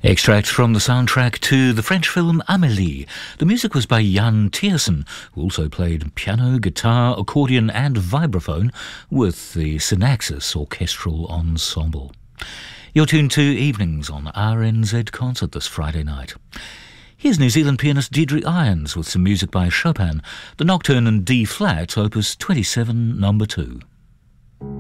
Extract from the soundtrack to the French film Amélie. The music was by Jan Tiersen, who also played piano, guitar, accordion and vibraphone with the Synaxis Orchestral Ensemble. You're tuned to Evenings on RNZ Concert this Friday night. Here's New Zealand pianist Deirdre Irons with some music by Chopin, the Nocturne in D-flat, opus 27, number 2.